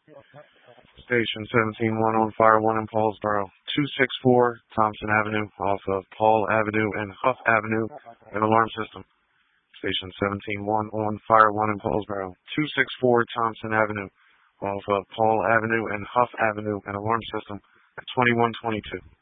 Station 17-1 on fire, 1 in Paulsboro. 264 Thompson Avenue off of Paul Avenue and Huff Avenue, an alarm system. Station 17-1 on fire, 1 in Paulsboro. 264 Thompson Avenue off of Paul Avenue and Huff Avenue, an alarm system at 2122.